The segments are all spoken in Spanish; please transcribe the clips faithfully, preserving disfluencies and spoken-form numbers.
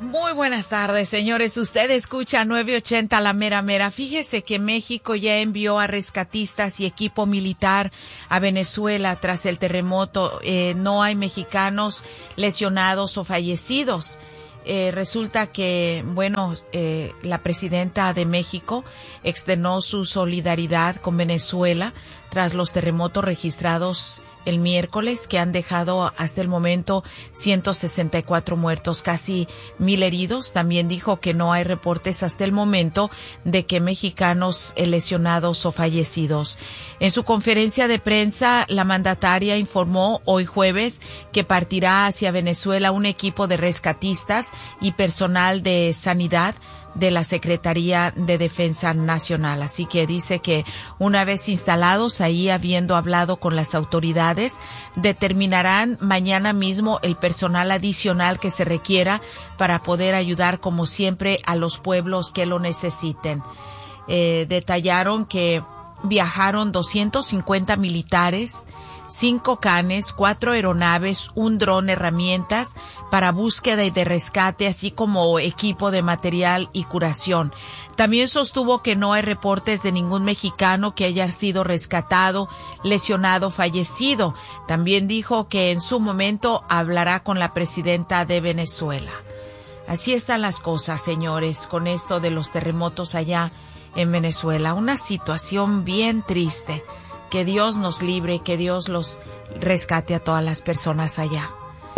Muy buenas tardes, señores. Usted escucha nueve ochenta La Mera Mera. Fíjese que México ya envió a rescatistas y equipo militar a Venezuela tras el terremoto. Eh, no hay mexicanos lesionados o fallecidos. Eh, resulta que, bueno, eh, la presidenta de México externó su solidaridad con Venezuela tras los terremotos registrados el miércoles, que han dejado hasta el momento ciento sesenta y cuatro muertos, casi mil heridos. También dijo que no hay reportes hasta el momento de que mexicanos lesionados o fallecidos. En su conferencia de prensa, la mandataria informó hoy jueves que partirá hacia Venezuela un equipo de rescatistas y personal de sanidad de la Secretaría de Defensa Nacional. Así que dice que una vez instalados ahí, habiendo hablado con las autoridades, determinarán mañana mismo el personal adicional que se requiera para poder ayudar, como siempre, a los pueblos que lo necesiten. Eh, detallaron que viajaron doscientos cincuenta militares, cinco canes, cuatro aeronaves, un dron, herramientas para búsqueda y de rescate, así como equipo de material y curación. También sostuvo que no hay reportes de ningún mexicano que haya sido rescatado, lesionado, fallecido. También dijo que en su momento hablará con la presidenta de Venezuela. Así están las cosas, señores, con esto de los terremotos allá en Venezuela. Una situación bien triste. Que Dios nos libre, que Dios los rescate a todas las personas allá.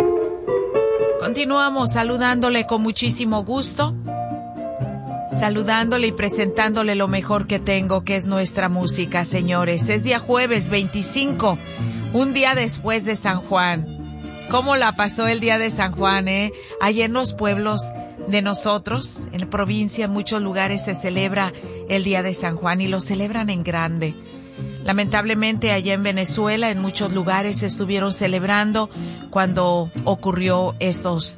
Continuamos saludándole con muchísimo gusto, saludándole y presentándole lo mejor que tengo, que es nuestra música, señores. Es día jueves veinticinco, un día después de San Juan. ¿Cómo la pasó el día de San Juan, eh? Allá en los pueblos de nosotros, en la provincia, en muchos lugares se celebra el día de San Juan y lo celebran en grande. Lamentablemente allá en Venezuela, en muchos lugares estuvieron celebrando cuando ocurrió estos